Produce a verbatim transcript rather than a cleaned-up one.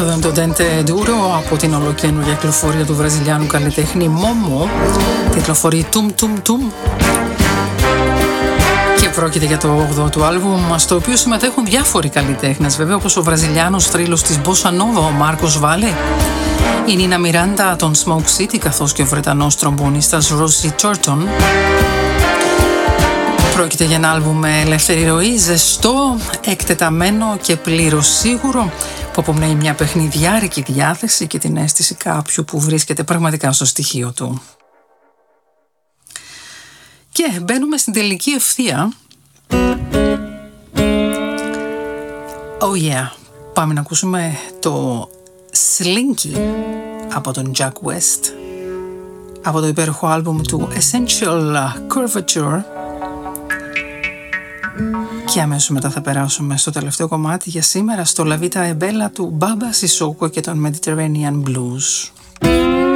Αυτό ήταν το Dente Duro από την ολοκαίνουργια κυκλοφορία του βραζιλιάνου καλλιτέχνη Momo. Κυκλοφορεί Tum Tum Tum. Και πρόκειται για το όγδοο του άλμπουμ, στο οποίο συμμετέχουν διάφοροι καλλιτέχνες, βέβαια, όπως ο βραζιλιάνος θρύλος της Bossa Nova, ο Μάρκος Βάλε, η Νίνα Μιράντα των Smoke City, καθώς και ο Βρετανός τρομπονίστας Ρόσι Τόρτον. Πρόκειται για ένα άλμπουμ με ελεύθερη ροή, ζεστό, εκτεταμένο και πλήρως σίγουρο, που απομνέει μια παιχνιδιάρικη διάθεση και την αίσθηση κάποιου που βρίσκεται πραγματικά στο στοιχείο του. Και μπαίνουμε στην τελική ευθεία. Oh yeah, πάμε να ακούσουμε το Slinky από τον Jack West, από το υπέροχο άλμπουμ του Essential Curvature. Και αμέσως μετά θα περάσουμε στο τελευταίο κομμάτι για σήμερα, στο La Vita e Bella του Baba Sissoko και τον Mediterranean Blues.